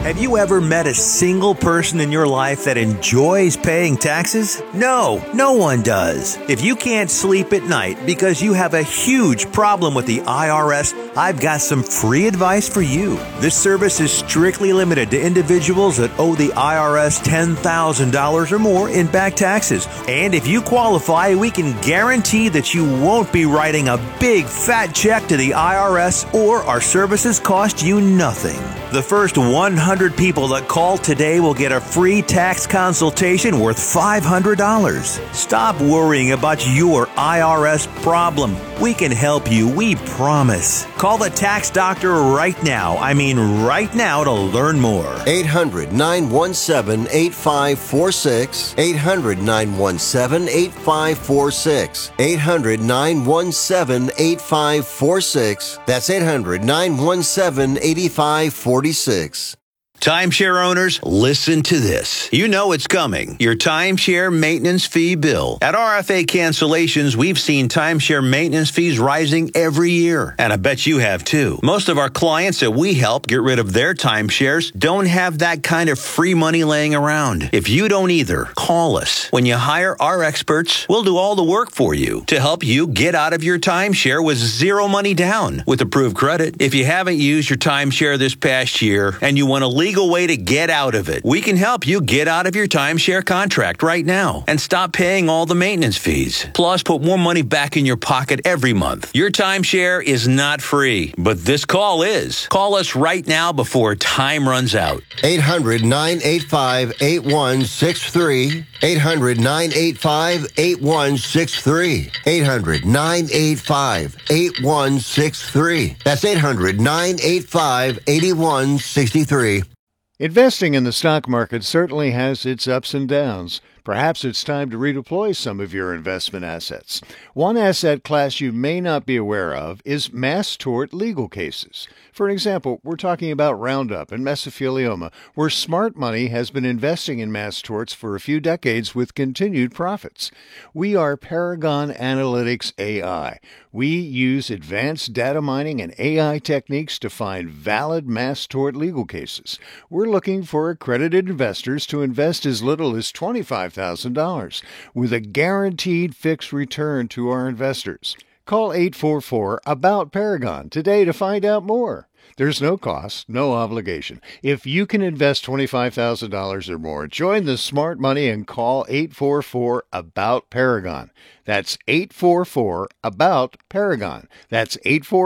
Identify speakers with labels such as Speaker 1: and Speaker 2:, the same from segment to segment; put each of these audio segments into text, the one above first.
Speaker 1: Have you ever met a single person in your life that enjoys paying taxes? No, no one does. If you can't sleep at night because you have a huge problem with the IRS, I've got some free advice for you. This service is strictly limited to individuals that owe the IRS $10,000 or more in back taxes. And if you qualify, we can guarantee that you won't be writing a big fat check to the IRS, or our services cost you nothing. The first 100 people that call today will get a free tax consultation worth $500. Stop worrying about your IRS problem. We can help you, we promise. Call the tax doctor right now. I mean right now, to learn more.
Speaker 2: 800-917-8546. 800-917-8546. 800-917-8546. That's 800-917-8546.
Speaker 1: Timeshare owners, listen to this. You know it's coming. Your timeshare maintenance fee bill. At RFA Cancellations, we've seen timeshare maintenance fees rising every year. And I bet you have too. Most of our clients that we help get rid of their timeshares don't have that kind of free money laying around. If you don't either, call us. When you hire our experts, we'll do all the work for you to help you get out of your timeshare with zero money down with approved credit. If you haven't used your timeshare this past year and you want to legal way to get out of it, we can help you get out of your timeshare contract right now and stop paying all the maintenance fees. Plus, put more money back in your pocket every month. Your timeshare is not free, but this call is. Call us right now before time runs out.
Speaker 2: 800-985-8163. 800-985-8163. 800-985-8163. That's 800-985-8163.
Speaker 3: Investing in the stock market certainly has its ups and downs. Perhaps it's time to redeploy some of your investment assets. One asset class you may not be aware of is mass tort legal cases. For example, we're talking about Roundup and mesothelioma, where smart money has been investing in mass torts for a few decades with continued profits. We are Paragon Analytics AI. We use advanced data mining and AI techniques to find valid mass tort legal cases. We're looking for accredited investors to invest as little as $25,000 with a guaranteed fixed return to our investors. Call 844-ABOUT-PARAGON today to find out more. There's no cost, no obligation. If you can invest $25,000 or more, join the smart money and call 844-ABOUT-PARAGON. That's 844-ABOUT-PARAGON. That's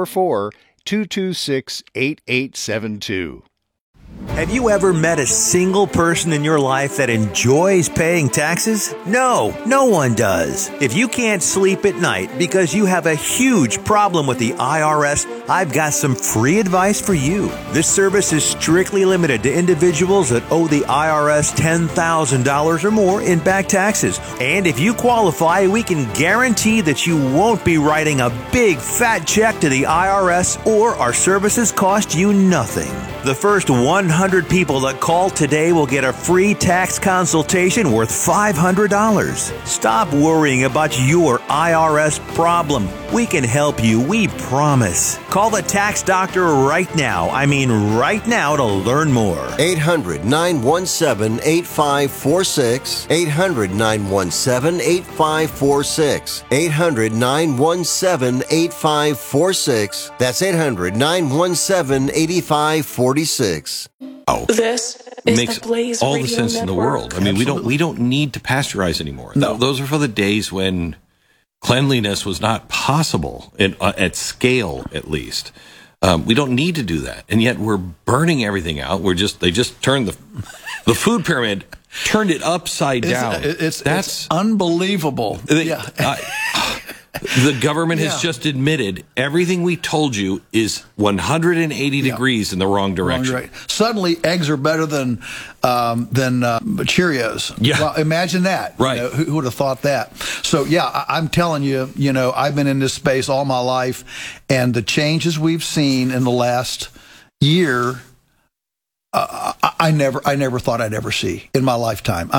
Speaker 3: 844-226-8872.
Speaker 1: Have you ever met a single person in your life that enjoys paying taxes? No, no one does. If you can't sleep at night because you have a huge problem with the IRS, I've got some free advice for you. This service is strictly limited to individuals that owe the IRS $10,000 or more in back taxes. And if you qualify, we can guarantee that you won't be writing a big fat check to the IRS, or our services cost you nothing. The first 100 people that call today will get a free tax consultation worth $500. Stop worrying about your IRS problem. We can help you, we promise. Call the tax doctor right now. I mean right now, to learn more.
Speaker 2: 800-917-8546. 800-917-8546. 800-917-8546. That's 800-917-8546.
Speaker 4: This
Speaker 5: makes all the sense in the world. I mean, we don't need to pasteurize anymore.
Speaker 6: No.
Speaker 5: Those are for the days when cleanliness was not possible at scale, at least. We don't need to do that, and yet we're burning everything out. They just turned the food pyramid, turned it upside down.
Speaker 6: It's unbelievable.
Speaker 5: The government has just admitted everything we told you is 180 degrees in the wrong direction.
Speaker 6: Right. Suddenly, eggs are better than Cheerios.
Speaker 5: Yeah.
Speaker 6: Well, imagine that.
Speaker 5: Right.
Speaker 6: Who would have thought that? So, I'm telling you, I've been in this space all my life, and the changes we've seen in the last year, I never thought I'd ever see in my lifetime.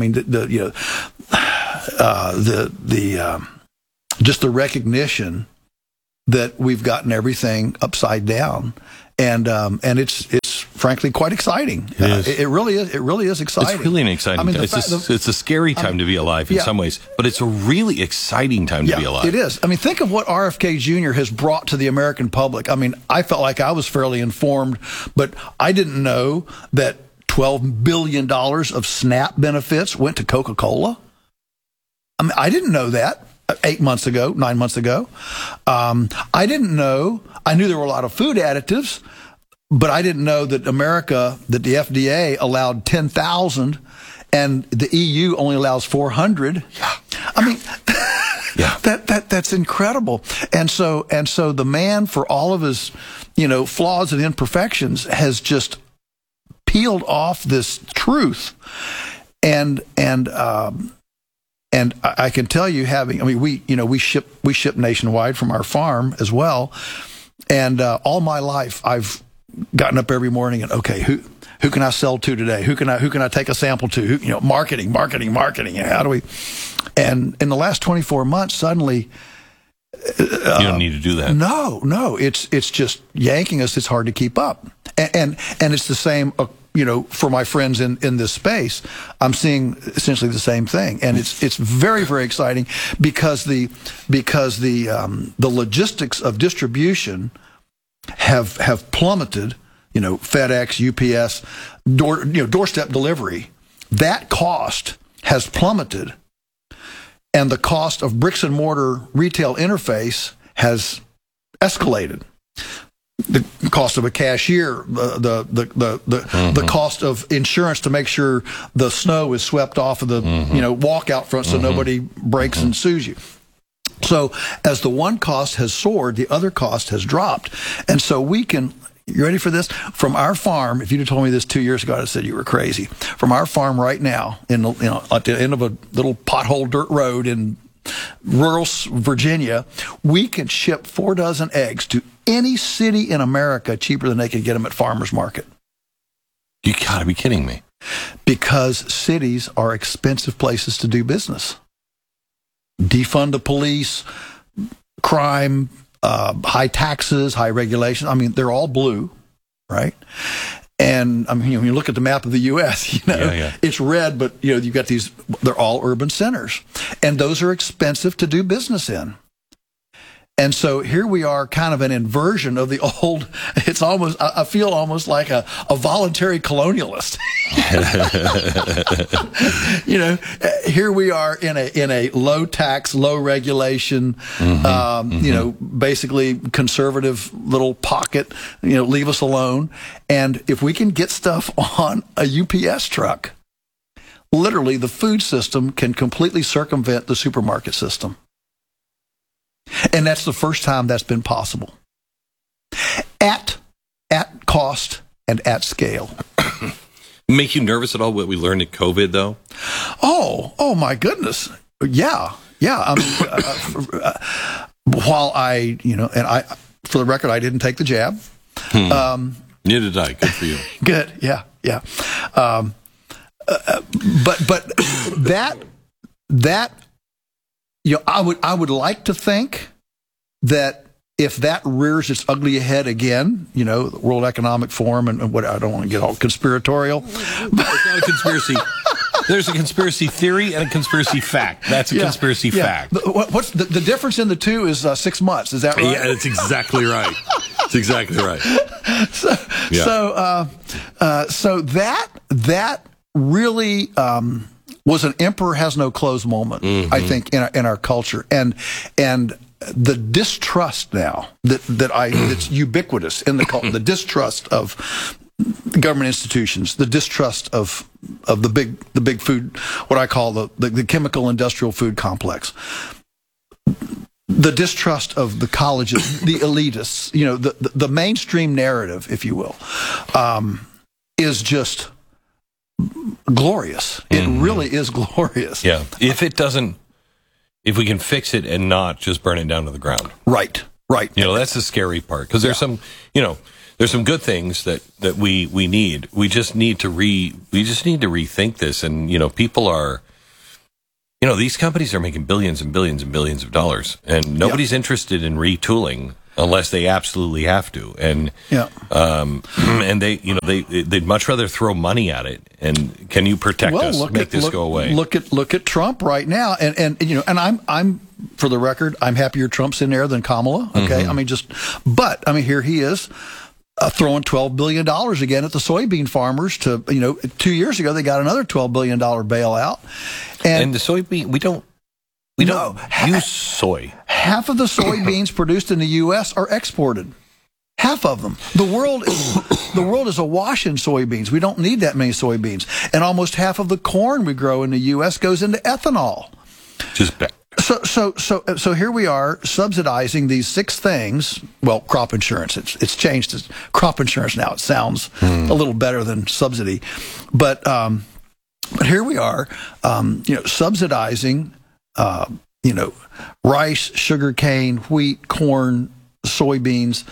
Speaker 6: Just the recognition that we've gotten everything upside down, and it's frankly quite exciting.
Speaker 5: It is.
Speaker 6: It really is. It really is exciting.
Speaker 5: It's really an exciting time. It's a scary time to be alive in some ways, but it's a really exciting time to be alive.
Speaker 6: It is. I mean, think of what RFK Jr. has brought to the American public. I mean, I felt like I was fairly informed, but I didn't know that $12 billion of SNAP benefits went to Coca-Cola. I mean, I didn't know that 9 months ago. I didn't know. I knew there were a lot of food additives, but I didn't know that the FDA allowed 10,000 and the EU only allows 400.
Speaker 5: Yeah.
Speaker 6: I mean,
Speaker 5: yeah.
Speaker 6: That's incredible. And so the man, for all of his, flaws and imperfections, has just peeled off this truth. And I can tell you, we ship nationwide from our farm as well. And all my life, I've gotten up every morning and, okay, who can I sell to today? Who can I take a sample to? Marketing. How do we? And in the last 24 months, suddenly,
Speaker 5: you don't need to do that.
Speaker 6: No, it's just yanking us. It's hard to keep up. And it's the same. For my friends in this space, I'm seeing essentially the same thing, and it's very, very exciting because the logistics of distribution have plummeted. FedEx, UPS, doorstep delivery, that cost has plummeted, and the cost of bricks and mortar retail interface has escalated. The cost of a cashier, the cost of insurance to make sure the snow is swept off of the walk out front so nobody breaks and sues you. So as the one cost has soared, the other cost has dropped, and so we can. You ready for this? From our farm, if you'd have told me this 2 years ago, I'd have said you were crazy. From our farm right now, at the end of a little pothole dirt road in rural Virginia, we can ship 4 dozen eggs to any city in America cheaper than they can get them at farmers market.
Speaker 5: You gotta be kidding me.
Speaker 6: Because cities are expensive places to do business. Defund the police, crime, high taxes, high regulations. I mean, they're all blue, right? And I mean, when you look at the map of the U.S., it's red, but you've got these. They're all urban centers, and those are expensive to do business in. And so here we are, kind of an inversion of the old. It's almost. I feel almost like a voluntary colonialist. Here we are in a low tax, low regulation, basically conservative little pocket. Leave us alone. And if we can get stuff on a UPS truck, literally the food system can completely circumvent the supermarket system. And that's the first time that's been possible. At cost and at scale.
Speaker 5: Make you nervous at all what we learned at COVID, though?
Speaker 6: Oh my goodness. Yeah. I mean, while for the record, I didn't take the jab.
Speaker 5: Neither did I. Good for you.
Speaker 6: Good. Yeah. But that I would like to think that if that rears its ugly head again, the World Economic Forum and what, I don't want to get all conspiratorial.
Speaker 5: It's not a conspiracy. There's a conspiracy theory and a conspiracy fact. That's a conspiracy fact.
Speaker 6: What's the difference in the two is 6 months. Is that right?
Speaker 5: Yeah, that's exactly right. That's exactly right.
Speaker 6: So that really was an emperor has no clothes moment, I think, in our culture, and the distrust now that's ubiquitous in the distrust of government institutions, the distrust of the big food, what I call the chemical industrial food complex, the distrust of the colleges, the elitists, the mainstream narrative, if you will, is just glorious. It really is glorious.
Speaker 5: Yeah. If we can fix it and not just burn it down to the ground.
Speaker 6: Right.
Speaker 5: That's the scary part, because there's some good things that we need. We just need to rethink this. And, people are, these companies are making billions and billions and billions of dollars, and nobody's interested in retooling unless they absolutely have to. And and they'd much rather throw money at it. And can you protect us? Make this go away.
Speaker 6: Look at Trump right now, and I'm for the record, I'm happier Trump's in there than Kamala. Okay, but here he is. Throwing $12 billion again at the soybean farmers to, 2 years ago, they got another $12 billion bailout.
Speaker 5: And the soybean, we don't use soy.
Speaker 6: Half of the soybeans produced in the U.S. are exported. Half of them. The world is awash in soybeans. We don't need that many soybeans. And almost half of the corn we grow in the U.S. goes into ethanol.
Speaker 5: Just bad.
Speaker 6: So here we are subsidizing these 6 things. Well, crop insurance. It's changed to crop insurance now. It sounds a little better than subsidy, but here we are, subsidizing, rice, sugarcane, wheat, corn, soybeans,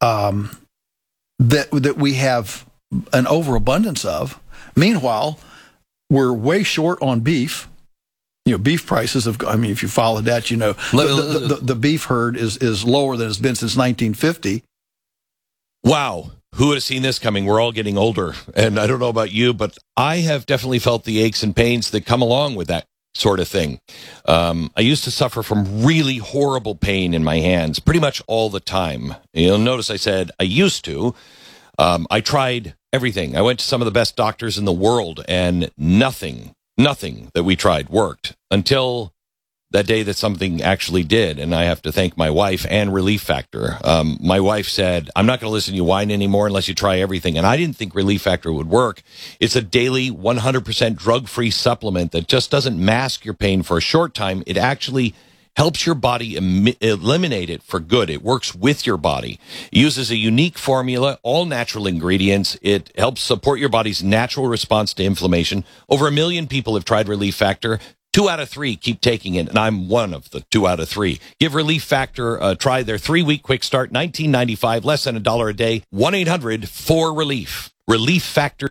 Speaker 6: that we have an overabundance of. Meanwhile, we're way short on beef. Beef prices have, if you follow that, the beef herd is lower than it's been since 1950.
Speaker 5: Wow. Who would have seen this coming? We're all getting older. And I don't know about you, but I have definitely felt the aches and pains that come along with that sort of thing. I used to suffer from really horrible pain in my hands pretty much all the time. You'll notice I said I used to. I tried everything. I went to some of the best doctors in the world, and nothing that we tried worked until that day that something actually did. And I have to thank my wife and Relief Factor. My wife said, I'm not going to listen to you whine anymore unless you try everything. And I didn't think Relief Factor would work. It's a daily 100% drug-free supplement that just doesn't mask your pain for a short time. It actually helps your body eliminate it for good. It works with your body. It uses a unique formula, all natural ingredients. It helps support your body's natural response to inflammation. Over 1 million people have tried Relief Factor. 2 out of 3 keep taking it, and I'm one of the 2 out of 3. Give Relief Factor a try. Their 3-week quick start, $19.95, less than $1 a day. 1-800-4RELIEF. Relief Factor.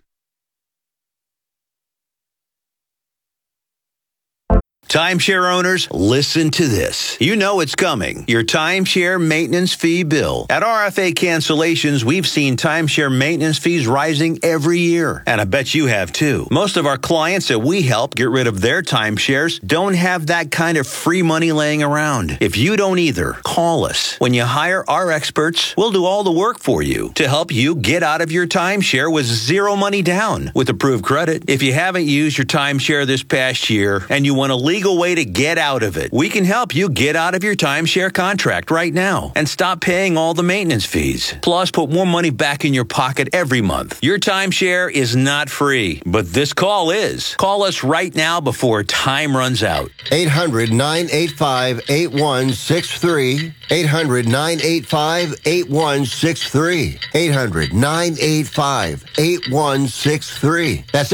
Speaker 1: Timeshare owners, listen to this. You know it's coming. Your timeshare maintenance fee bill. At RFA Cancellations, we've seen timeshare maintenance fees rising every year. And I bet you have too. Most of our clients that we help get rid of their timeshares don't have that kind of free money laying around. If you don't either, call us. When you hire our experts, we'll do all the work for you to help you get out of your timeshare with 0 money down with approved credit. If you haven't used your timeshare this past year and you want a legal way to get out of it, we can help you get out of your timeshare contract right now and stop paying all the maintenance fees. Plus, put more money back in your pocket every month. Your timeshare is not free, but this call is. Call us right now before time runs out.
Speaker 2: 800-985-8163. 800-985-8163. 800-985-8163. That's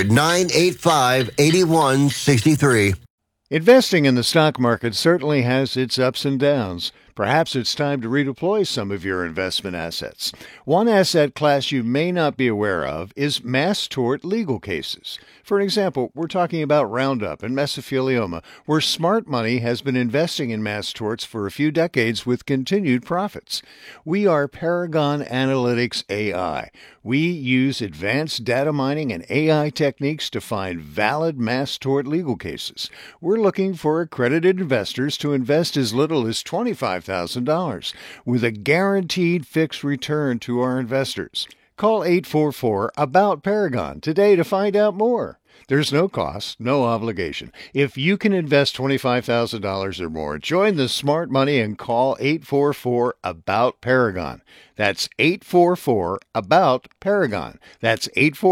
Speaker 2: 800-985-8163.
Speaker 3: Investing in the stock market certainly has its ups and downs. Perhaps it's time to redeploy some of your investment assets. One asset class you may not be aware of is mass tort legal cases. For example, we're talking about Roundup and mesothelioma, where smart money has been investing in mass torts for a few decades with continued profits. We are Paragon Analytics AI. We use advanced data mining and AI techniques to find valid mass tort legal cases. We're looking for accredited investors to invest as little as $25,000 with a guaranteed fixed return to our investors. Call 844-ABOUT-PARAGON today to find out more. There's no cost, no obligation. If you can invest $25,000 or more, join the smart money and call 844-ABOUT-PARAGON. That's 844-ABOUT-PARAGON. That's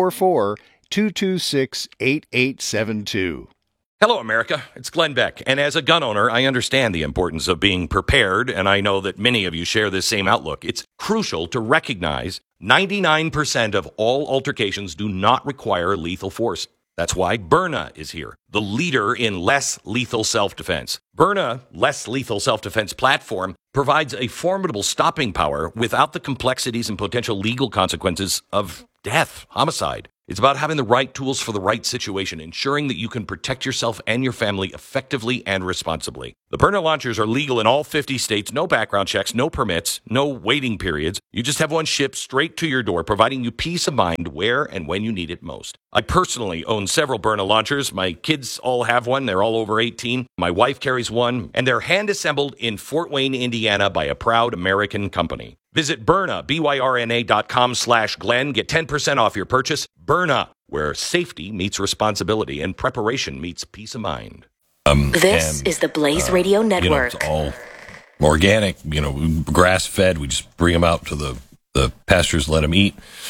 Speaker 3: 844-226-8872.
Speaker 5: Hello, America. It's Glenn Beck. And as a gun owner, I understand the importance of being prepared, and I know that many of you share this same outlook. It's crucial to recognize 99% of all altercations do not require lethal force. That's why Byrna is here, the leader in less lethal self-defense. Byrna Less Lethal Self-Defense platform provides a formidable stopping power without the complexities and potential legal consequences of death, homicide.
Speaker 4: It's about having the right tools for the right situation, ensuring that you can protect yourself and your family effectively and responsibly. The Byrna launchers are legal in all 50 states, no background checks, no permits, no waiting periods. You just have one shipped straight to your door, providing you peace of mind where and when you need it most. I personally own several Byrna launchers. My kids all have one. They're all over 18. My wife carries one, and they're hand-assembled in Fort Wayne, Indiana by a proud American company. Visit Byrna, BYRNA.com/Glenn. Get 10% off your purchase. Byrna, where safety meets responsibility and preparation meets peace of mind.
Speaker 7: This is the Blaze Radio Network.
Speaker 5: It's all organic, grass-fed. We just bring them out to the pastures, let them eat.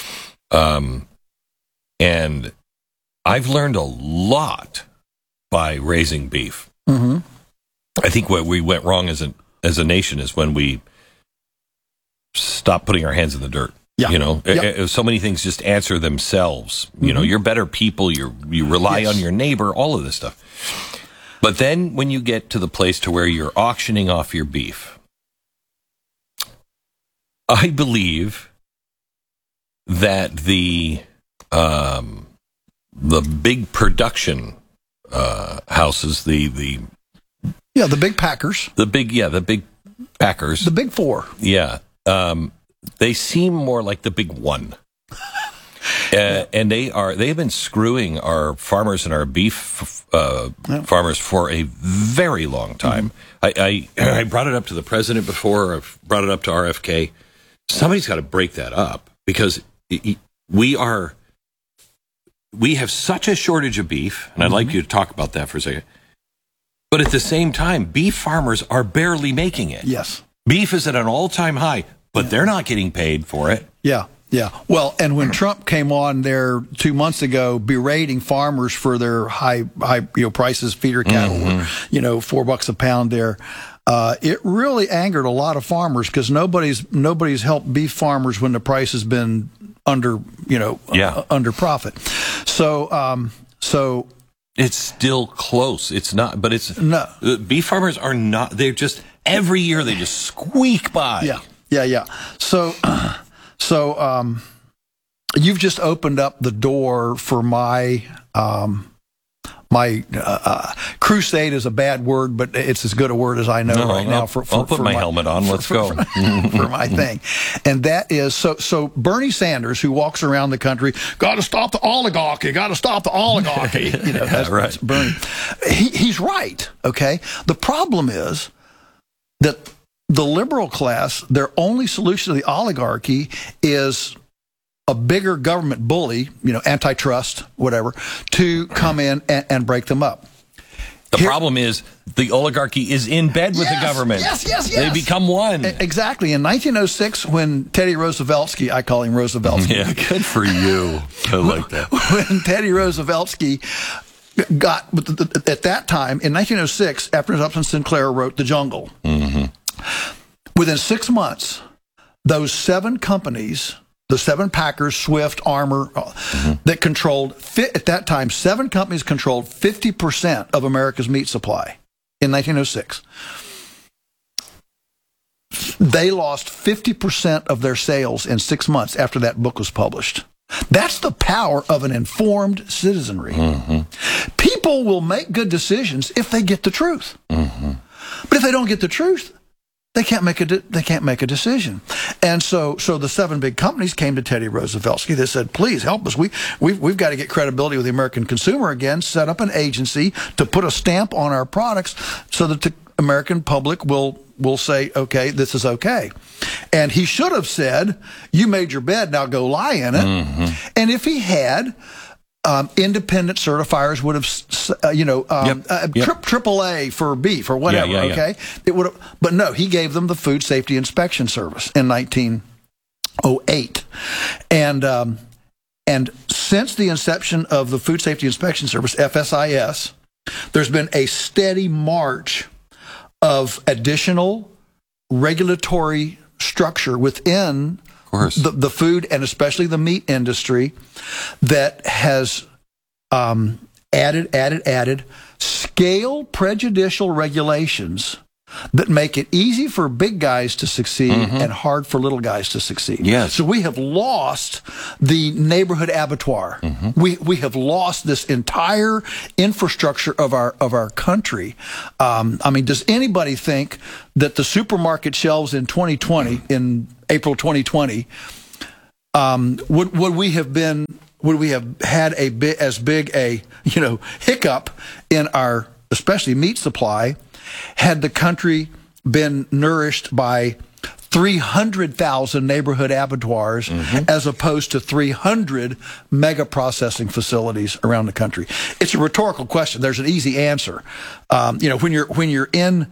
Speaker 5: And I've learned a lot by raising beef.
Speaker 6: Mm-hmm.
Speaker 5: I think what we went wrong as a nation is when we stopped putting our hands in the dirt.
Speaker 6: Yeah.
Speaker 5: So many things just answer themselves. You're better people. You rely on your neighbor. All of this stuff. But then when you get to the place to where you're auctioning off your beef, I believe that the big production houses, the big packers, the big packers,
Speaker 6: the big four,
Speaker 5: they seem more like the big one. And they've been screwing our farmers and our beef farmers for a very long time. Mm-hmm. I brought it up to the president before. I've brought it up to RFK. Somebody's got to break that up, because we have such a shortage of beef, and I'd like you to talk about that for a second. But at the same time, beef farmers are barely making it.
Speaker 6: Yes.
Speaker 5: Beef is at an all-time high, but they're not getting paid for it.
Speaker 6: Yeah. Yeah. Well, and when Trump came on there 2 months ago, berating farmers for their high prices, feeder cattle were, $4 a pound there. It really angered a lot of farmers, because nobody's helped beef farmers when the price has been under profit. So
Speaker 5: it's still close. It's not, but it's
Speaker 6: no.
Speaker 5: Beef farmers are not. They're just every year they just squeak by.
Speaker 6: Yeah. So you've just opened up the door for my crusade is a bad word, but it's as good a word as I know now.
Speaker 5: I'll put my helmet on. Let's go
Speaker 6: for my thing, and that is so. Bernie Sanders, who walks around the country, got to stop the oligarchy. Got to stop the oligarchy. That's Bernie. He's right. Okay. The problem is that the liberal class, their only solution to the oligarchy is a bigger government bully, antitrust, whatever, to come in and break them up.
Speaker 5: The problem is the oligarchy is in bed with the government.
Speaker 6: Yes.
Speaker 5: They become one.
Speaker 6: Exactly. In 1906, when Teddy Rooseveltsky, I call him Rooseveltsky.
Speaker 5: Yeah, good for you. I like that.
Speaker 6: When Teddy Rooseveltsky got, at that time, in 1906, after Upton Sinclair wrote The Jungle, within 6 months, those 7 companies, the 7 packers, Swift, Armour, that controlled, at that time, 7 companies controlled 50% of America's meat supply in 1906. They lost 50% of their sales in 6 months after that book was published. That's the power of an informed citizenry. People will make good decisions if they get the truth. But if they don't get the truth, they can't make a decision. And so the 7 big companies came to Teddy Rooseveltsky. They said, "Please help us. We've got to get credibility with the American consumer again. Set up an agency to put a stamp on our products so that the American public will say, okay, this is okay." And he should have said, "You made your bed, now go lie in it." And if he had, independent certifiers would have, AAA for beef or whatever. Okay, it would have, but no, he gave them the Food Safety Inspection Service in 1908, and since the inception of the Food Safety Inspection Service, FSIS, there's been a steady march of additional regulatory structure within the food and especially the meat industry that has added scale prejudicial regulations that make it easy for big guys to succeed and hard for little guys to succeed.
Speaker 5: Yes.
Speaker 6: So we have lost the neighborhood abattoir. We have lost this entire infrastructure of our country. I mean, does anybody think that the supermarket shelves in 2020, in April 2020, would we have had as big a hiccup in our especially meat supply had the country been nourished by 300,000 neighborhood abattoirs as opposed to 300 mega processing facilities around the country? It's a rhetorical question. There's an easy answer. When you're in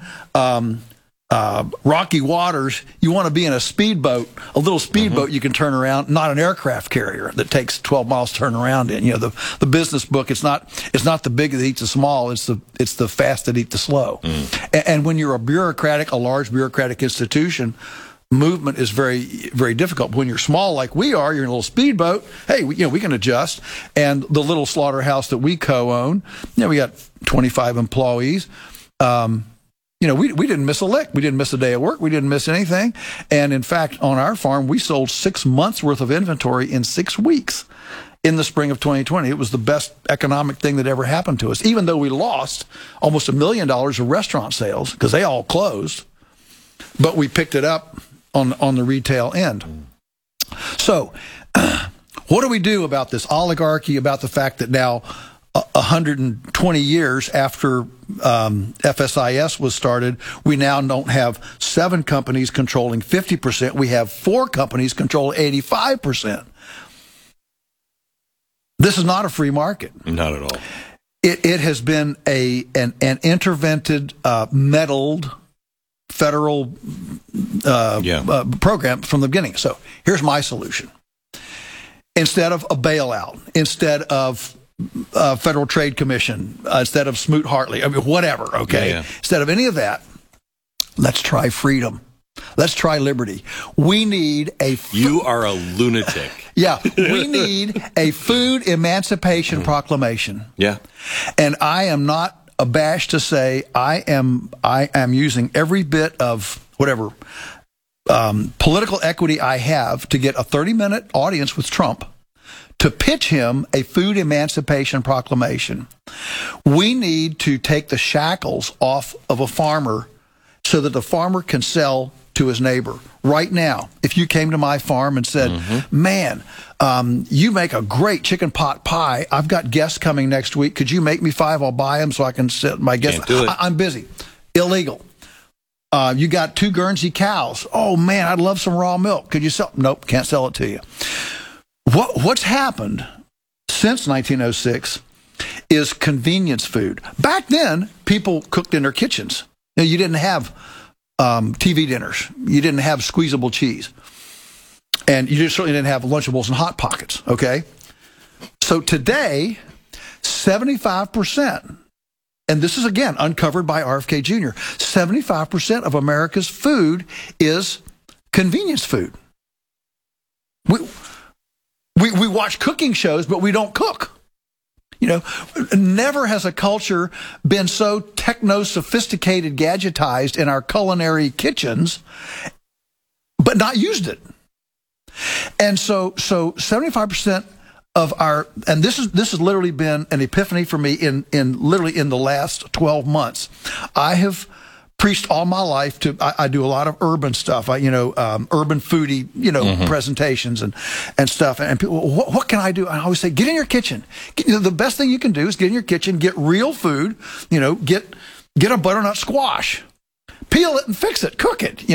Speaker 6: rocky waters, you want to be in a speedboat, a little speedboat you can turn around, not an aircraft carrier that takes 12 miles to turn around in. The business book, it's not the big that eats the small, it's the fast that eat the slow. And when you're a large bureaucratic institution, movement is very, very difficult. When you're small like we are, you're in a little speedboat. Hey, we can adjust. And the little slaughterhouse that we co-own, we got 25 employees. We didn't miss a lick. We didn't miss a day of work. We didn't miss anything. And in fact, on our farm, we sold 6 months worth of inventory in 6 weeks in the spring of 2020. It was the best economic thing that ever happened to us, even though we lost almost $1 million of restaurant sales because they all closed. But we picked it up on the retail end. So what do we do about this oligarchy, about the fact that now 120 years after FSIS was started, we now don't have 7 companies controlling 50%. We have 4 companies controlling 85%. This is not a free market.
Speaker 5: Not at all.
Speaker 6: It has been an intervented, meddled federal program from the beginning. So here's my solution. Instead of a bailout, instead of Federal Trade Commission, instead of Smoot-Hartley, whatever, okay?
Speaker 5: Yeah.
Speaker 6: Instead of any of that, let's try freedom. Let's try liberty. We need
Speaker 5: You are a lunatic.
Speaker 6: Yeah, we need a food emancipation proclamation.
Speaker 5: Yeah.
Speaker 6: And I am not abashed to say I am using every bit of whatever political equity I have to get a 30-minute audience with Trump to pitch him a food emancipation proclamation. We need to take the shackles off of a farmer so that the farmer can sell to his neighbor. Right now, if you came to my farm and said, man, you make a great chicken pot pie. I've got guests coming next week. Could you make me 5? I'll buy them so I can sit my guests.
Speaker 5: Can't do it.
Speaker 6: I'm busy. Illegal. You got 2 Guernsey cows. Oh, man, I'd love some raw milk. Could you sell? Nope, can't sell it to you. What's happened since 1906 is convenience food. Back then, people cooked in their kitchens. You didn't have TV dinners. You didn't have squeezable cheese. And you certainly didn't have Lunchables and Hot Pockets, okay? So today, 75%, and this is, again, uncovered by RFK Jr., 75% of America's food is convenience food. We watch cooking shows, but we don't cook. Never has a culture been so techno-sophisticated, gadgetized in our culinary kitchens, but not used it. And so 75% of our, and this has literally been an epiphany for me in the last 12 months. I have preached all my life I do a lot of urban stuff, urban foodie, presentations and stuff. And people, what can I do? I always say, get in your kitchen. The best thing you can do is get in your kitchen, get real food, get a butternut squash, peel it and fix it, cook it,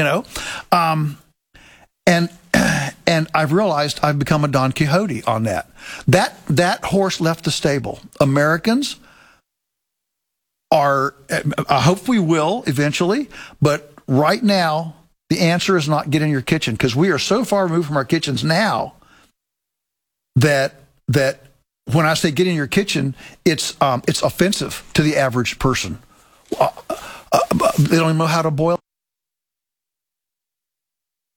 Speaker 6: and I've realized I've become a Don Quixote on that. That horse left the stable. Americans are, I hope we will eventually, but right now, the answer is not get in your kitchen, because we are so far removed from our kitchens now that when I say get in your kitchen, it's offensive to the average person. They don't even know how to boil.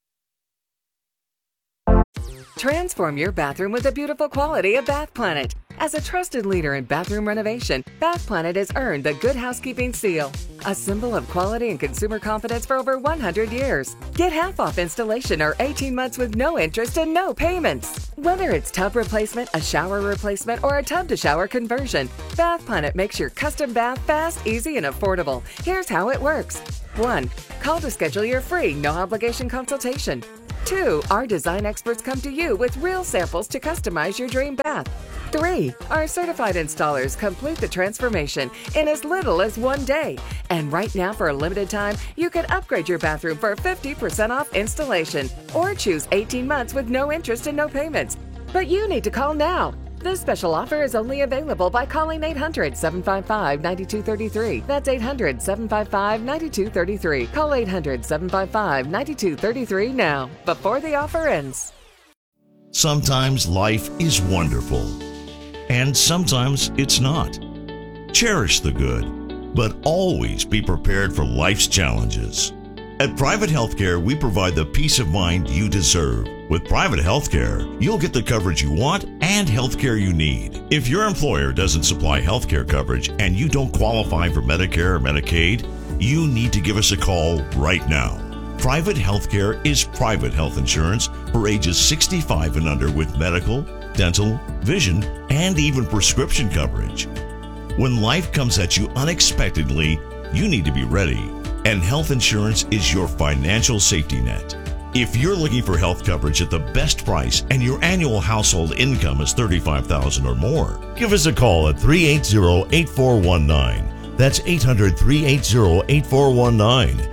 Speaker 8: Transform your bathroom with the beautiful quality of Bath Planet. As a trusted leader in bathroom renovation, Bath Planet has earned the Good Housekeeping Seal, a symbol of quality and consumer confidence for over 100 years. Get half off installation or 18 months with no interest and no payments. Whether it's tub replacement, a shower replacement, or a tub-to-shower conversion, Bath Planet makes your custom bath fast, easy, and affordable. Here's how it works. 1. Call to schedule your free, no-obligation consultation. 2. Our design experts come to you with real samples to customize your dream bath. 3. Our certified installers complete the transformation in as little as 1 day. And right now, for a limited time, you can upgrade your bathroom for 50% off installation or choose 18 months with no interest and no payments. But you need to call now. This special offer is only available by calling 800-755-9233. That's 800-755-9233. Call 800-755-9233 now, before the offer ends.
Speaker 9: Sometimes life is wonderful, and sometimes it's not. Cherish the good, but always be prepared for life's challenges. At Private Healthcare, we provide the peace of mind you deserve. With Private Healthcare, you'll get the coverage you want and healthcare you need. If your employer doesn't supply healthcare coverage and you don't qualify for Medicare or Medicaid, you need to give us a call right now. Private Healthcare is private health insurance for ages 65 and under with medical, dental, vision, and even prescription coverage. When life comes at you unexpectedly, you need to be ready. And health insurance is your financial safety net. If you're looking for health coverage at the best price and your annual household income is $35,000 or more, give us a call at 380-8419. That's 800-380-8419.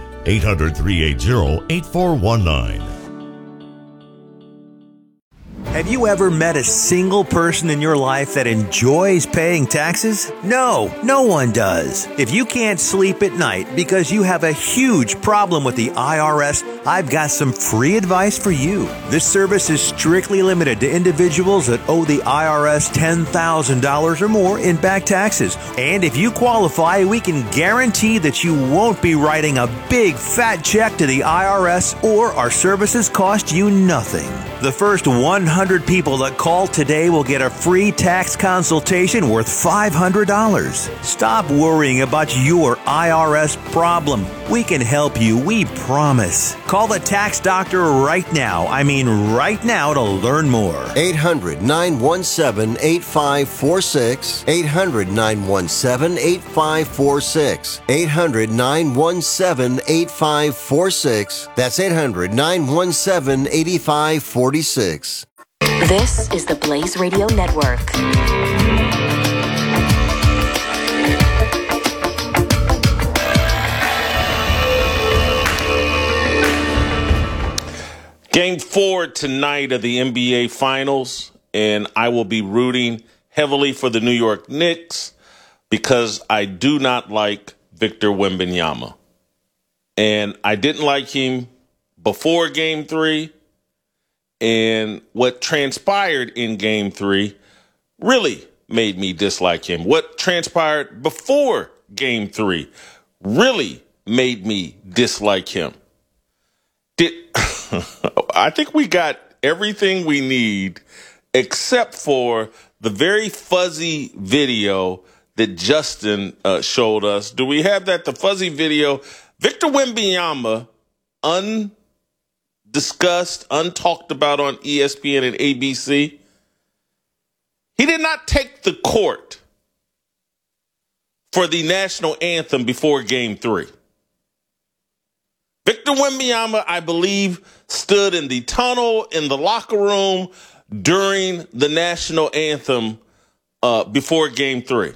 Speaker 9: 800-380-8419.
Speaker 1: Have you ever met a single person in your life that enjoys paying taxes? No, no one does. If you can't sleep at night because you have a huge problem with the IRS, I've got some free advice for you. This service is strictly limited to individuals that owe the IRS $10,000 or more in back taxes. And if you qualify, we can guarantee that you won't be writing a big fat check to the IRS, or our services cost you nothing. The first 100 people that call today will get a free tax consultation worth $500. Stop worrying about your IRS problem. We can help you, we promise. Call the tax doctor right now. I mean right now, to learn more.
Speaker 2: 800-917-8546. 800-917-8546. 800-917-8546. That's 800-917-8546.
Speaker 7: This is the Blaze Radio Network.
Speaker 10: Game 4 tonight of the NBA Finals, and I will be rooting heavily for the New York Knicks because I do not like Victor Wembanyama. And I didn't like him before Game 3. And what transpired in Game 3 really made me dislike him. What transpired before Game 3 really made me dislike him. I think we got everything we need except for the very fuzzy video that Justin showed us. Do we have that? The fuzzy video. Victor Wembanyama, undiscussed, untalked about on ESPN and ABC. He did not take the court for the national anthem before Game 3. Victor Wembanyama, I believe, stood in the tunnel in the locker room during the national anthem before Game 3.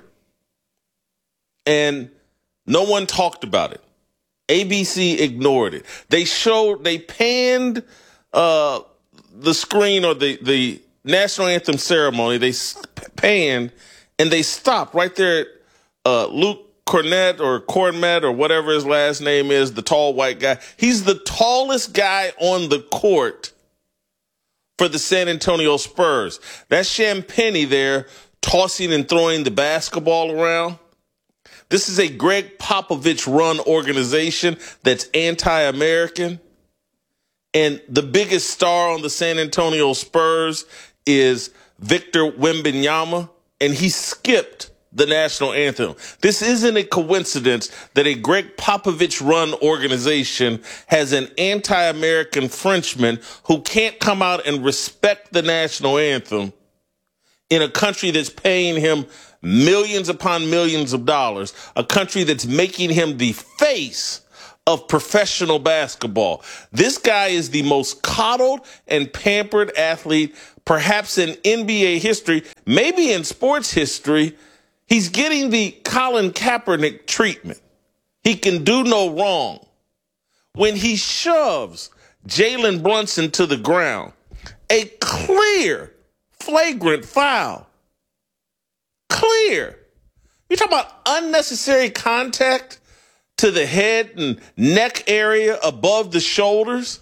Speaker 10: And no one talked about it. ABC ignored it. They panned the screen, or the national anthem ceremony. They panned and they stopped right there at Luke Cornett or whatever his last name is, the tall white guy. He's the tallest guy on the court for the San Antonio Spurs. That's Champagnie there tossing and throwing the basketball around. This is a Greg Popovich-run organization that's anti-American. And the biggest star on the San Antonio Spurs is Victor Wembanyama. and he skipped the national anthem. This isn't a coincidence that a Greg Popovich-run organization has an anti-American Frenchman who can't come out and respect the national anthem in a country that's paying him millions upon millions of dollars, a country that's making him the face of professional basketball. This guy is the most coddled and pampered athlete, perhaps in NBA history, maybe in sports history. He's getting the Colin Kaepernick treatment. He can do no wrong. When he shoves Jalen Brunson to the ground, a clear, flagrant foul. Clear. You're talking about unnecessary contact to the head and neck area above the shoulders.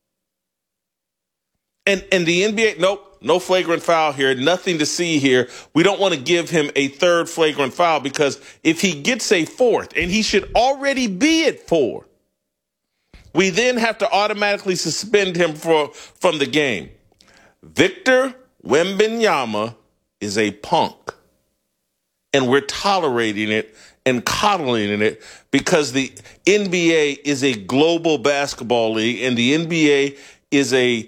Speaker 10: And the NBA, nope, no flagrant foul here, nothing to see here. We don't want to give him a third flagrant foul because if he gets a fourth, and he should already be at 4, we then have to automatically suspend him from the game. Victor Wembanyama is a punk, and we're tolerating it and coddling it because the NBA is a global basketball league, and the NBA is a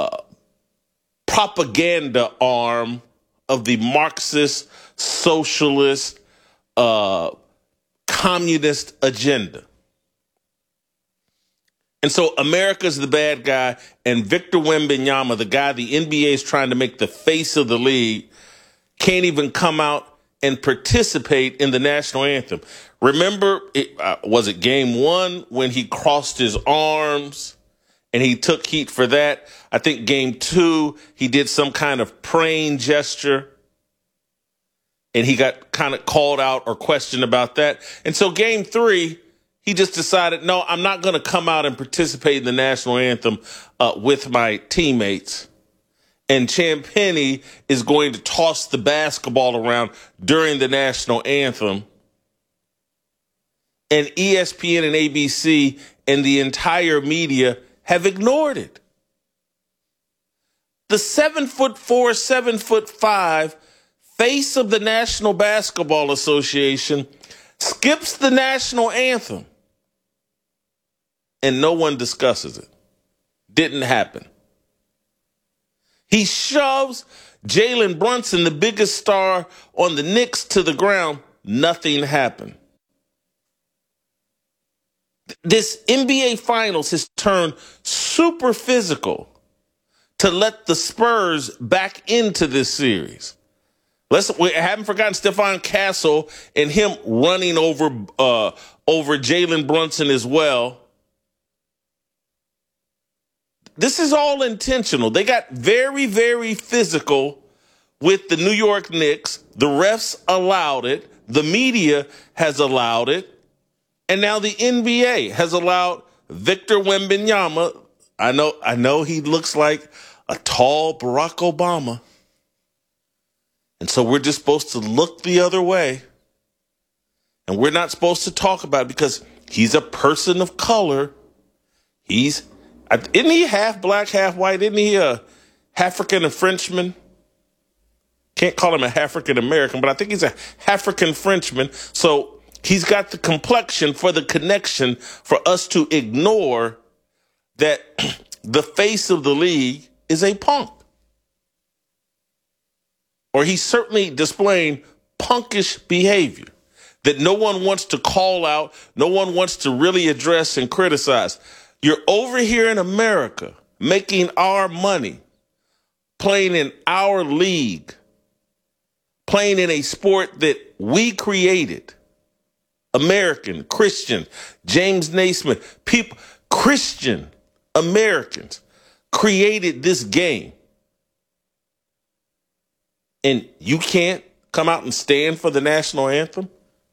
Speaker 10: propaganda arm of the Marxist, socialist, communist agenda. And so America's the bad guy, and Victor Wembanyama, the guy the NBA is trying to make the face of the league, can't even come out and participate in the national anthem. Remember, was it game 1 when he crossed his arms and he took heat for that? I think game 2, he did some kind of praying gesture and he got kind of called out or questioned about that. And so game 3, he just decided, no, I'm not going to come out and participate in the national anthem with my teammates. And Champagnie is going to toss the basketball around during the national anthem. And ESPN and ABC and the entire media have ignored it. The 7'4", 7'5" face of the National Basketball Association skips the national anthem. And no one discusses it. Didn't happen. He shoves Jalen Brunson, the biggest star on the Knicks, to the ground. Nothing happened. This NBA Finals has turned super physical to let the Spurs back into this series. We haven't forgotten Stephon Castle and him running over Jalen Brunson as well. This is all intentional. They got very, very physical with the New York Knicks. The refs allowed it. The media has allowed it. And now the NBA has allowed Victor Wembanyama. I know he looks like a tall Barack Obama. And so we're just supposed to look the other way. And we're not supposed to talk about it because he's a person of color. Isn't he half black, half white? Isn't he a African and Frenchman? Can't call him a African American, but I think he's a African Frenchman. So he's got the complexion for the connection for us to ignore that the face of the league is a punk. Or he's certainly displaying punkish behavior that no one wants to call out, no one wants to really address and criticize. You're over here in America making our money, playing in our league, playing in a sport that we created. American, Christian, James Naismith, people, Christian Americans created this game. And you can't come out and stand for the national anthem?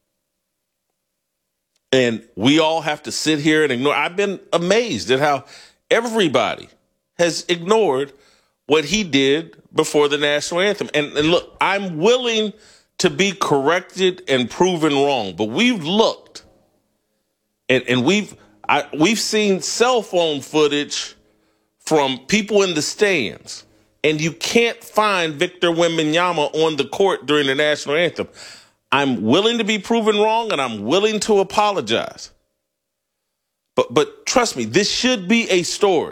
Speaker 10: And we all have to sit here and ignore. I've been amazed at how everybody has ignored what he did before the national anthem. And look, I'm willing to be corrected and proven wrong, but we've looked and we've seen cell phone footage from people in the stands and you can't find Victor Wembanyama on the court during the national anthem. I'm willing to be proven wrong, and I'm willing to apologize. But trust me, this should be a story.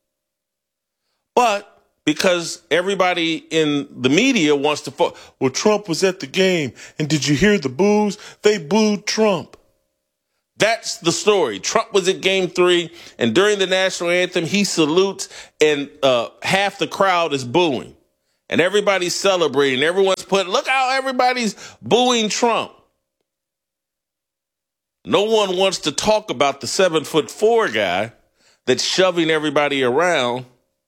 Speaker 10: But because everybody in the media wants to, well, Trump was at the game, and did you hear the boos? They booed Trump. That's the story. Trump was at Game 3, and during the national anthem, he salutes, and half the crowd is booing. And everybody's celebrating. Everyone's look how everybody's booing Trump. No one wants to talk about the 7'4" guy that's shoving everybody around.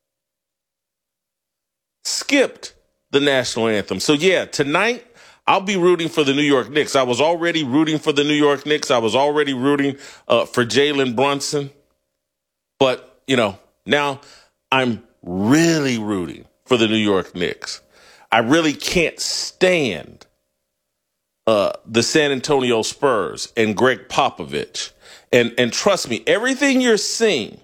Speaker 10: Skipped the national anthem. So yeah, tonight I'll be rooting for the New York Knicks. I was already rooting for the New York Knicks. I was already rooting for Jalen Brunson. But, now I'm really rooting for the New York Knicks. I really can't stand the San Antonio Spurs and Greg Popovich. And trust me, everything you're seeing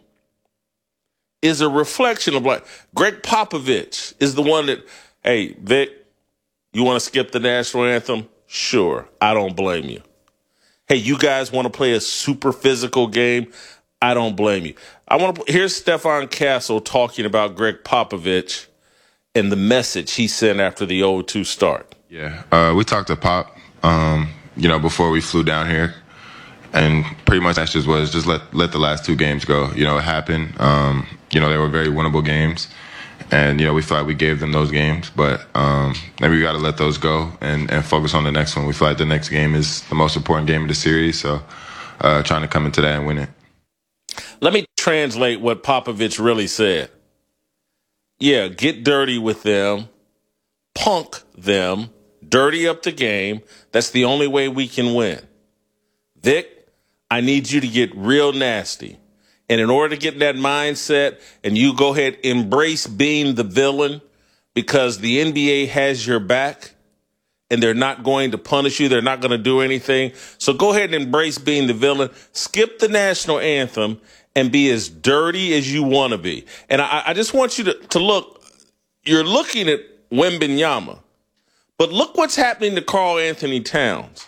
Speaker 10: is a reflection of Greg Popovich is the one that, hey, Vic, you want to skip the national anthem? Sure, I don't blame you. Hey, you guys want to play a super physical game? I don't blame you. Here's Stefan Castle talking about Greg Popovich and the message he sent after the 0-2 start.
Speaker 11: Yeah, we talked to Pop, before we flew down here. And pretty much that just let the last two games go. It happened. They were very winnable games. And, we feel like we gave them those games. But maybe we got to let those go and focus on the next one. We feel like the next game is the most important game of the series. So trying to come into that and win it.
Speaker 10: Let me translate what Popovich really said. Yeah, get dirty with them. Punk them. Dirty up the game. That's the only way we can win. Vic, I need you to get real nasty. And in order to get in that mindset and you go ahead, embrace being the villain because the NBA has your back and they're not going to punish you. They're not going to do anything. So go ahead and embrace being the villain. Skip the national anthem and be as dirty as you want to be. And I just want you to look. You're looking at Wembanyama, but look what's happening to Karl Anthony Towns.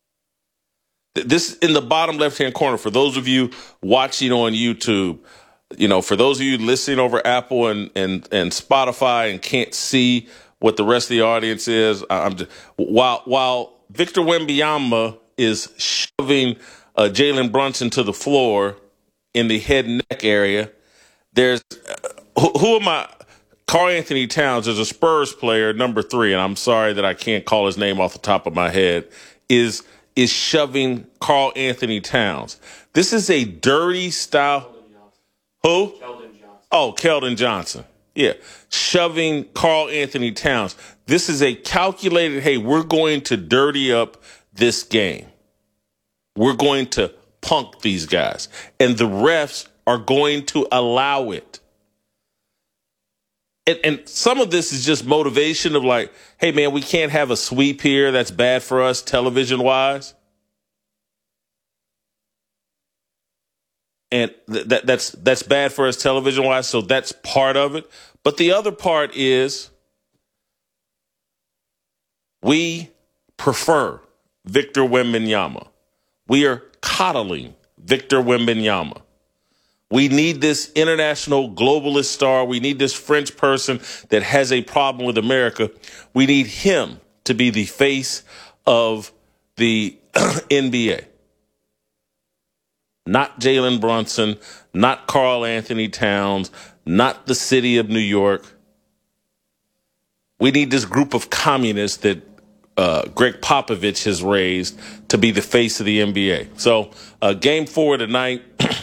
Speaker 10: This in the bottom left-hand corner, for those of you watching on YouTube, for those of you listening over Apple and Spotify and can't see what the rest of the audience is, while Victor Wembanyama is shoving Jalen Brunson to the floor in the head and neck area, there's who am I? Karl Anthony Towns is a Spurs player, number 3, and I'm sorry that I can't call his name off the top of my head, is shoving Karl Anthony Towns. This is a dirty style. Who? Keldon Johnson. Oh, Keldon Johnson. Yeah. Shoving Karl Anthony Towns. This is a calculated, hey, we're going to dirty up this game. We're going to punk these guys. And the refs are going to allow it. And some of this is just motivation of like, hey, man, we can't have a sweep here. That's bad for us television-wise. And that's bad for us television-wise, so that's part of it. But the other part is we prefer Victor Wembanyama. We are coddling Victor Wembanyama. We need this international globalist star. We need this French person that has a problem with America. We need him to be the face of the NBA. Not Jalen Brunson, not Karl Anthony Towns, not the city of New York. We need this group of communists that Greg Popovich has raised to be the face of the NBA. So game 4 tonight.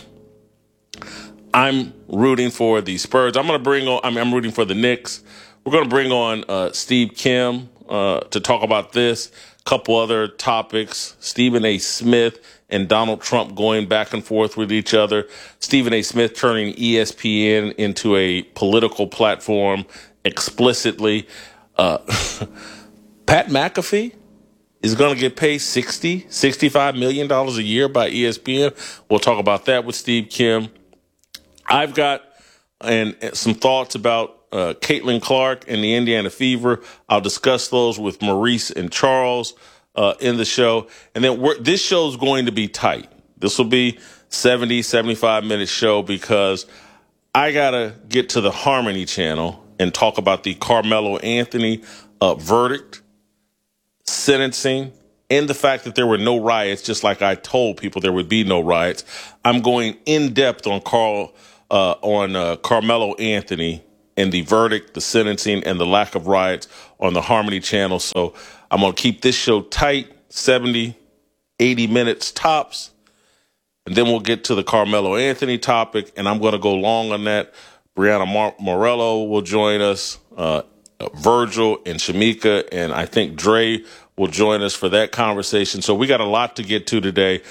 Speaker 10: I'm rooting for the Spurs. I'm rooting for the Knicks. We're going to bring on Steve Kim to talk about this. A couple other topics. Stephen A. Smith and Donald Trump going back and forth with each other. Stephen A. Smith turning ESPN into a political platform explicitly. Pat McAfee is going to get paid $65 million a year by ESPN. We'll talk about that with Steve Kim. I've got some thoughts about Caitlin Clark and the Indiana Fever. I'll discuss those with Maurice and Charles in the show. And then this show is going to be tight. This will be 70, 75-minute show because I got to get to the Harmony Channel and talk about the Carmelo Anthony verdict, sentencing, and the fact that there were no riots, just like I told people there would be no riots. I'm going in depth on Carmelo Anthony and the verdict, the sentencing, and the lack of riots on the Harmony Channel. So I'm going to keep this show tight, 70, 80 minutes tops. And then we'll get to the Carmelo Anthony topic, and I'm going to go long on that. Brianna Morello will join us, Virgil and Shamika, and I think Dre will join us for that conversation. So we got a lot to get to today.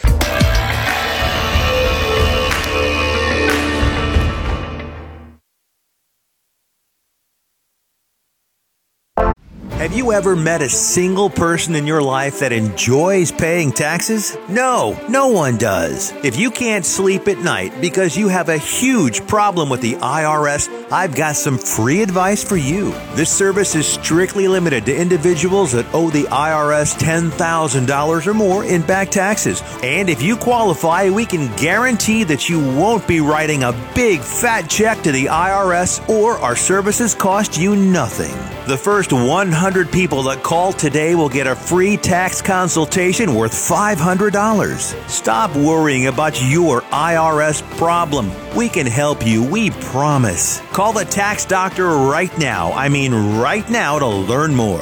Speaker 1: Have you ever met a single person in your life that enjoys paying taxes? No, no one does. If you can't sleep at night because you have a huge problem with the IRS, I've got some free advice for you. This service is strictly limited to individuals that owe the IRS $10,000 or more in back taxes. And if you qualify, we can guarantee that you won't be writing a big fat check to the IRS, or our services cost you nothing. The first 100 people that call today will get a free tax consultation worth $500. Stop worrying about your IRS problem. We can help you, we promise. Call the tax doctor right now. I mean right now to learn more.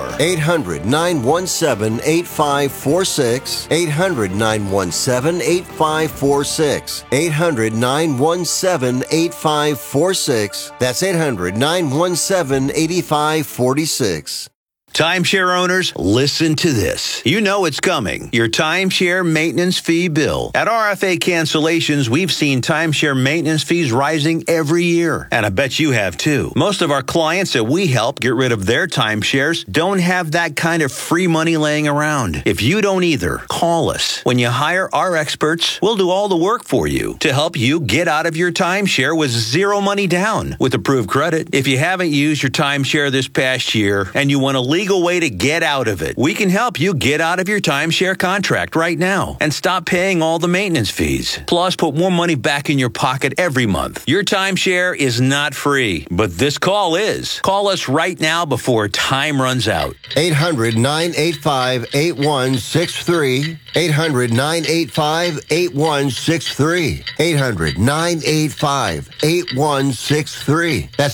Speaker 2: 800-917-8546. 800-917-8546. 800-917-8546. That's 800-917-8546.
Speaker 12: Timeshare owners, listen to this. You know it's coming. Your timeshare maintenance fee bill. At RFA Cancellations, we've seen timeshare maintenance fees rising every year. And I bet you have too. Most of our clients that we help get rid of their timeshares don't have that kind of free money laying around. If you don't either, call us. When you hire our experts, we'll do all the work for you to help you get out of your timeshare with zero money down with approved credit. If you haven't used your timeshare this past year and you want to legal way to get out of it, we can help you get out of your timeshare contract right now and stop paying all the maintenance fees. Plus, put more money back in your pocket every month. Your timeshare is not free, but this call is. Call us right now before time runs out.
Speaker 2: 800-985-8163. 800-985-8163. 800-985-8163. That's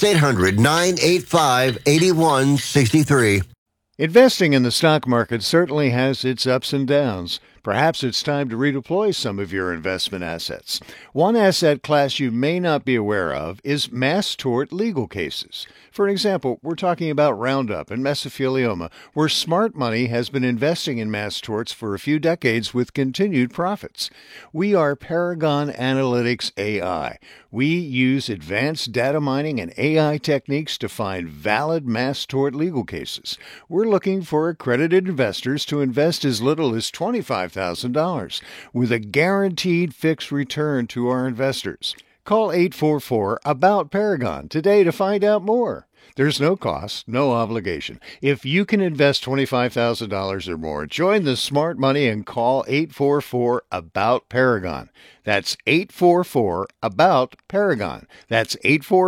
Speaker 2: 800-985-8163.
Speaker 3: Investing in the stock market certainly has its ups and downs. Perhaps it's time to redeploy some of your investment assets. One asset class you may not be aware of is mass tort legal cases. For example, we're talking about Roundup and mesothelioma, where smart money has been investing in mass torts for a few decades with continued profits. We are Paragon Analytics AI. We use advanced data mining and AI techniques to find valid mass tort legal cases. We're looking for accredited investors to invest as little as $25,000 with a guaranteed fixed return to our investors. Call 844-ABOUT-PARAGON today to find out more. There's no cost, no obligation. If you can invest $25,000 or more, join the smart money and call 844-ABOUT-PARAGON. That's 844-ABOUT-PARAGON. That's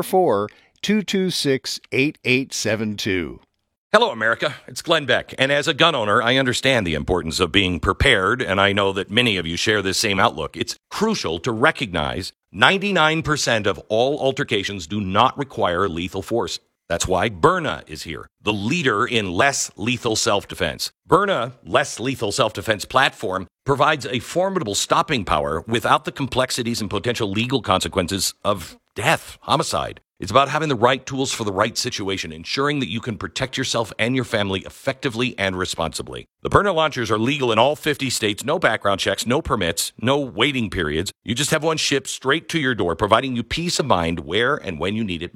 Speaker 3: 844-226-8872.
Speaker 4: Hello, America. It's Glenn Beck. And as a gun owner, I understand the importance of being prepared, and I know that many of you share this same outlook. It's crucial to recognize 99% of all altercations do not require lethal force. That's why Byrna is here, the leader in less lethal self-defense. Byrna Less Lethal Self-Defense platform provides a formidable stopping power without the complexities and potential legal consequences of death, homicide. It's about having the right tools for the right situation, ensuring that you can protect yourself and your family effectively and responsibly. The Byrna launchers are legal in all 50 states, no background checks, no permits, no waiting periods. You just have one shipped straight to your door, providing you peace of mind where and when you need it most.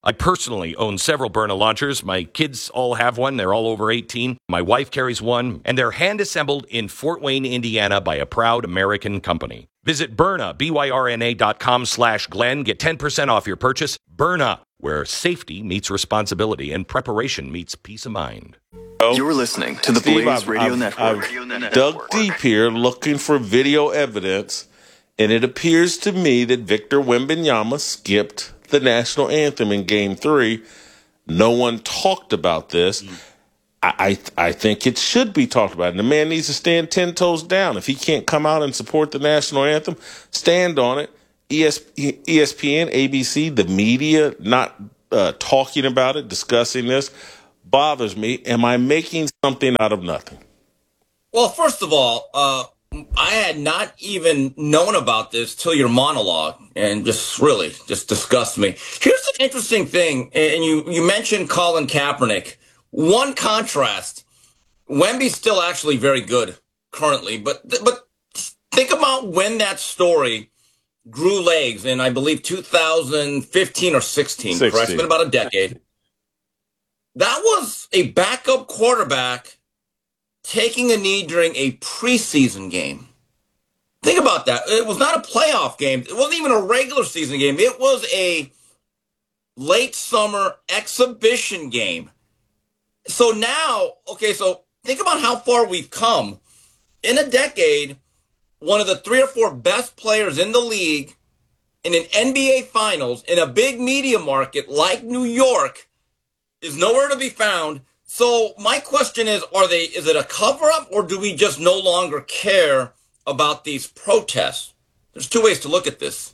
Speaker 4: I personally own several Byrna launchers. My kids all have one. They're all over 18. My wife carries one, and they're hand-assembled in Fort Wayne, Indiana by a proud American company. Visit Byrna, BYRNA.com/Glenn. Get 10% off your purchase. Byrna, where safety meets responsibility and preparation meets peace of mind.
Speaker 13: You're listening to the Blaze Radio Network.
Speaker 10: I've dug deep here looking for video evidence, and it appears to me that Victor Wembanyama skipped the national anthem in Game 3. No one talked about this. I think it should be talked about. And the man needs to stand 10 toes down. If he can't come out and support the national anthem, stand on it. ESPN, ABC, the media not talking about it, discussing this, bothers me. Am I making something out of nothing?
Speaker 14: Well, first of all, I had not even known about this till your monologue, and just disgusts me. Here's an interesting thing, and you mentioned Colin Kaepernick. One contrast, Wemby's still actually very good currently, but think about when that story grew legs in, I believe, 2015 or 16, correct? It's been about a decade. That was a backup quarterback taking a knee during a preseason game. Think about that. It was not a playoff game. It wasn't even a regular season game. It was a late summer exhibition game. So now, so think about how far we've come. In a decade, one of the 3 or 4 best players in the league in an NBA Finals in a big media market like New York is nowhere to be found. So my question is it a cover-up, or do we just no longer care about these protests? There's 2 ways to look at this.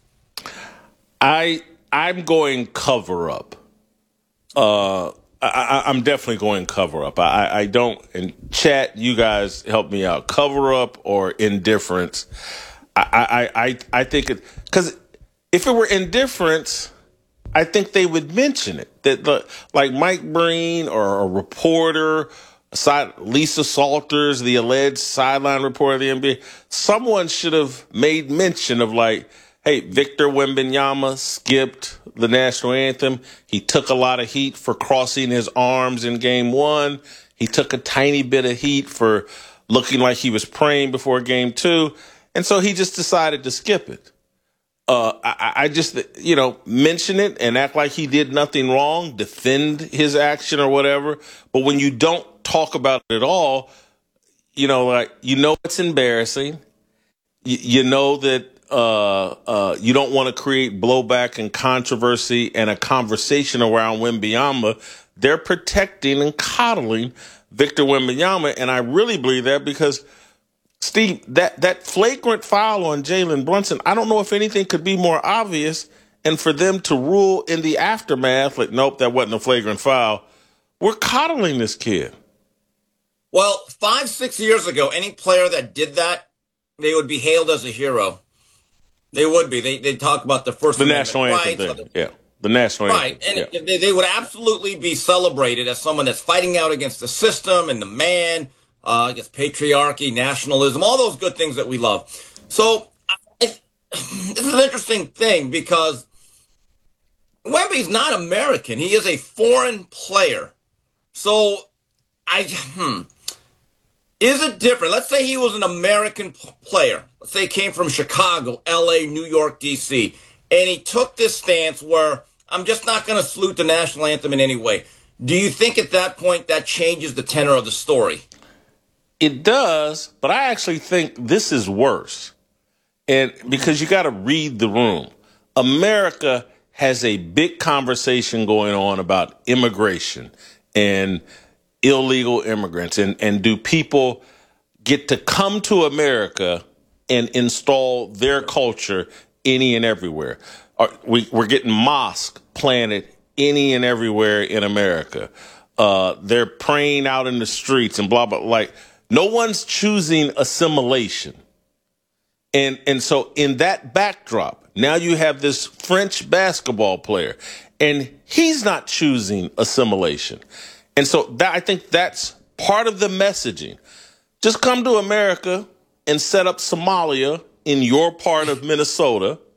Speaker 10: I'm going cover-up. I'm definitely going cover-up. I don't, and chat, you guys help me out. Cover-up or indifference. I think it, because if it were indifference, I think they would mention it. That like Mike Breen or a reporter, Lisa Salters, the alleged sideline reporter of the NBA, someone should have made mention of like, hey, Victor Wembanyama skipped the national anthem. He took a lot of heat for crossing his arms in Game 1. He took a tiny bit of heat for looking like he was praying before Game 2. And so he just decided to skip it. I just, mention it and act like he did nothing wrong, defend his action or whatever. But when you don't talk about it at all, it's embarrassing. You know that you don't want to create blowback and controversy and a conversation around Wembanyama. They're protecting and coddling Victor Wembanyama, and I really believe that because, Steve, that flagrant foul on Jalen Brunson, I don't know if anything could be more obvious, and for them to rule in the aftermath, like, nope, that wasn't a flagrant foul, we're coddling this kid.
Speaker 14: Well, 5-6 years ago, any player that did that, they would be hailed as a hero. They would be. They'd talk about the First Amendment
Speaker 10: national anthem
Speaker 14: rights.
Speaker 10: Yeah, the national anthem.
Speaker 14: Right, and they would absolutely be celebrated as someone that's fighting out against the system and the man, against patriarchy, nationalism, all those good things that we love. So this is an interesting thing because Wemby's not American. He is a foreign player. So is it different? Let's say he was an American player. Let's say he came from Chicago, L.A., New York, D.C., and he took this stance where I'm just not going to salute the national anthem in any way. Do you think at that point that changes the tenor of the story?
Speaker 10: It does, but I actually think this is worse. And because you got to read the room. America has a big conversation going on about immigration and illegal immigrants, and do people get to come to America and install their culture any and everywhere? We're getting mosques planted any and everywhere in America. They're praying out in the streets and blah, blah. Like, no one's choosing assimilation. And so in that backdrop, now you have this French basketball player, and he's not choosing assimilation. And so I think that's part of the messaging. Just come to America and set up Somalia in your part of Minnesota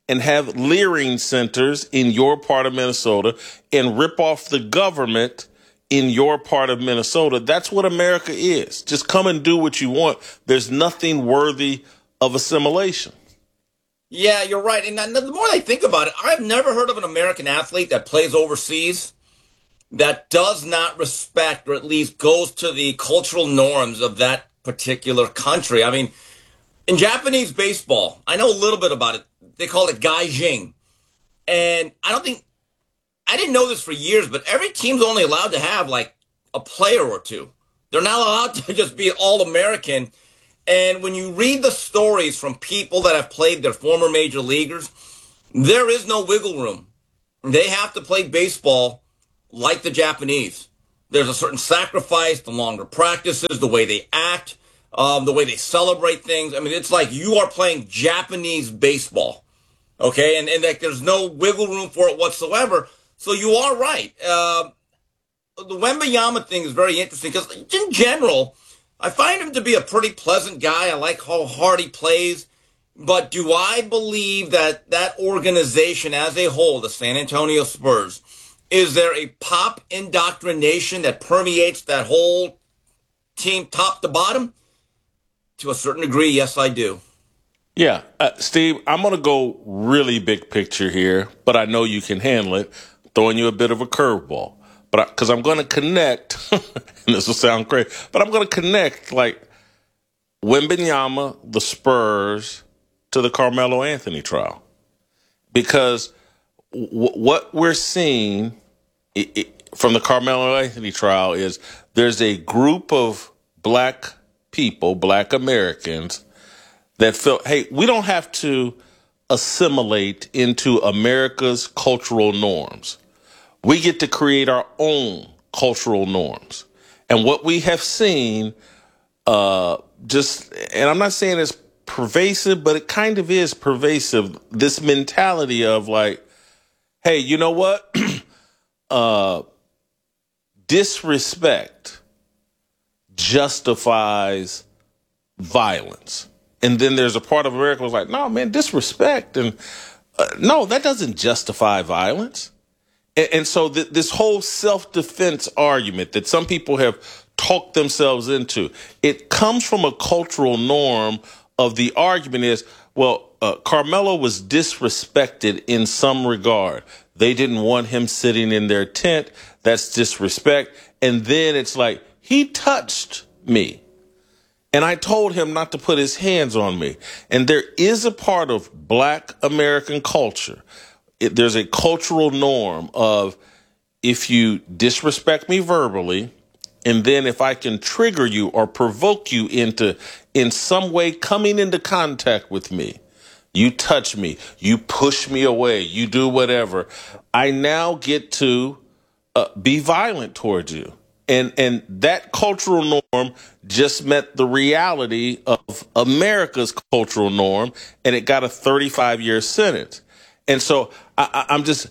Speaker 10: and have Leering centers in your part of Minnesota and rip off the government in your part of Minnesota. That's what America is. Just come and do what you want. There's nothing worthy of assimilation.
Speaker 14: Yeah, you're right. And the more I think about it, I've never heard of an American athlete that plays overseas that does not respect, or at least goes to the cultural norms of that particular country. I mean, in Japanese baseball, I know a little bit about it. They call it gaijin. And I didn't know this for years, but every team's only allowed to have like a player or two. They're not allowed to just be all-American. And when you read the stories from people that have played their former major leaguers, there is no wiggle room. They have to play baseball like the Japanese. There's a certain sacrifice, the longer practices, the way they act, the way they celebrate things. I mean, it's like you are playing Japanese baseball, okay? And like there's no wiggle room for it whatsoever. So you are right. The Wembanyama thing is very interesting because in general, I find him to be a pretty pleasant guy. I like how hard he plays. But do I believe that that organization as a whole, the San Antonio Spurs, is there a pop indoctrination that permeates that whole team top to bottom? To a certain degree, yes, I do.
Speaker 10: Yeah. Steve, I'm going to go really big picture here, but I know you can handle it, throwing you a bit of a curveball. But because I'm going to connect, and this will sound crazy, but I'm going to connect like Wembanyama, the Spurs, to the Carmelo Anthony trial. Because what we're seeing from the Carmelo Anthony trial is there's a group of black people, black Americans, that felt, hey, we don't have to assimilate into America's cultural norms. We get to create our own cultural norms. And what we have seen, and I'm not saying it's pervasive, but it kind of is pervasive, this mentality of like, hey, you know what? Disrespect justifies violence. And then there's a part of America was like, no, man, disrespect. And no, that doesn't justify violence. And so this whole self-defense argument that some people have talked themselves into, it comes from a cultural norm of the argument is, well, Carmelo was disrespected in some regard. They didn't want him sitting in their tent. That's disrespect. And then it's like, he touched me. And I told him not to put his hands on me. And there is a part of black American culture. There's a cultural norm of if you disrespect me verbally, and then if I can trigger you or provoke you into in some way coming into contact with me, you touch me, you push me away, you do whatever, I now get to be violent towards you. And that cultural norm just met the reality of America's cultural norm, and it got a 35-year sentence. And so I'm just,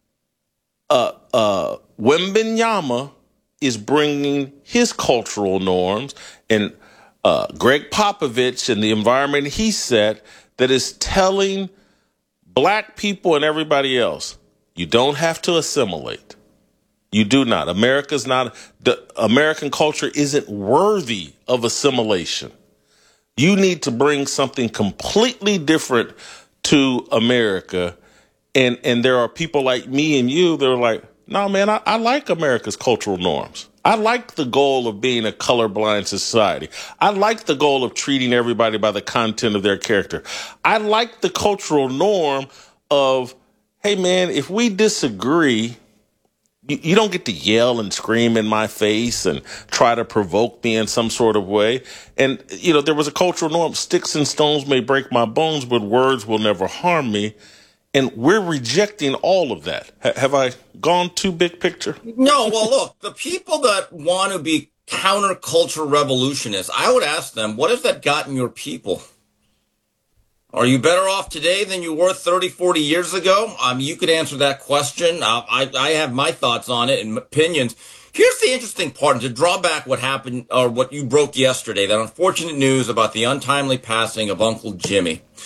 Speaker 10: Wembanyama is bringing his cultural norms, and Greg Popovich and the environment he set that is telling black people and everybody else, you don't have to assimilate. You do not. The American culture isn't worthy of assimilation. You need to bring something completely different to America. And there are people like me and you that are like, no, man, I like America's cultural norms. I like the goal of being a colorblind society. I like the goal of treating everybody by the content of their character. I like the cultural norm of, hey, man, if we disagree, you don't get to yell and scream in my face and try to provoke me in some sort of way. And, you know, there was a cultural norm, sticks and stones may break my bones, but words will never harm me. And we're rejecting all of that. Have I gone too big picture?
Speaker 14: No, well, look, the people that want to be counterculture revolutionists, I would ask them, what has that gotten your people? Are you better off today than you were 30, 40 years ago? You could answer that question. I have my thoughts on it and opinions. Here's the interesting part, and to draw back what happened, or what you broke yesterday, that unfortunate news about the untimely passing of Uncle Jimmy.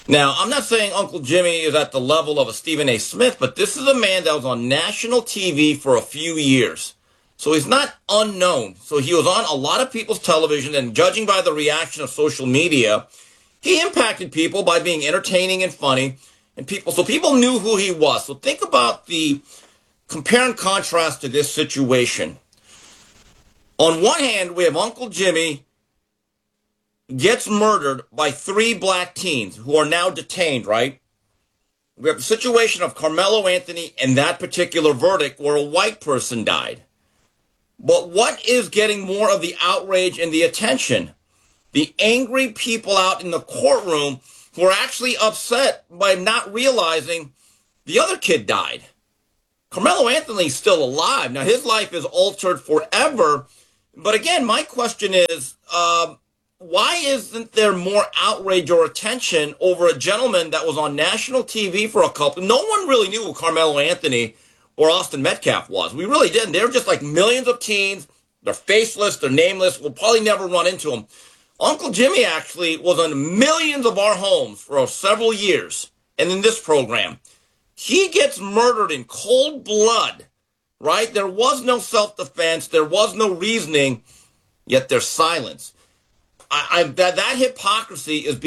Speaker 14: Now, I'm not saying Uncle Jimmy is at the level of a Stephen A. Smith, but this is a man that was on national TV for a few years. So he's not unknown. So he was on a lot of people's television, and judging by the reaction of social media, he impacted people by being entertaining and funny. And people knew who he was. So think about the compare and contrast to this situation. On one hand, we have Uncle Jimmy gets murdered by 3 black teens who are now detained, right? We have the situation of Carmelo Anthony and that particular verdict where a white person died. But what is getting more of the outrage and the attention? The angry people out in the courtroom who are actually upset by not realizing the other kid died. Carmelo Anthony's still alive. Now, his life is altered forever. But again, my question is, why isn't there more outrage or attention over a gentleman that was on national TV for a couple? No one really knew who Carmelo Anthony or Austin Metcalf was. We really didn't. They were just like millions of teens. They're faceless. They're nameless. We'll probably never run into them. Uncle Jimmy actually was on millions of our homes for several years. And in this program, he gets murdered in cold blood, right? There was no self-defense. There was no reasoning, yet there's silence. That hypocrisy is